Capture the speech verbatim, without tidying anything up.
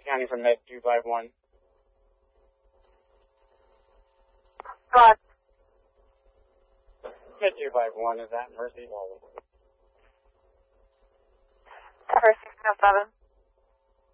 County from Med two five one. God. Med two five one, is that Mercy? Mercy six oh seven.